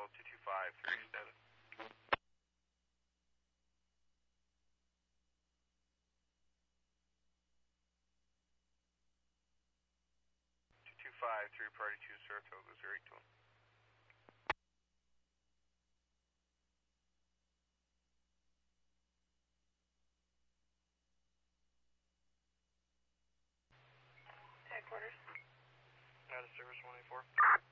Hotel 22537. 253 Party 2 Saratoga 082. Headquarters. Out of service 184.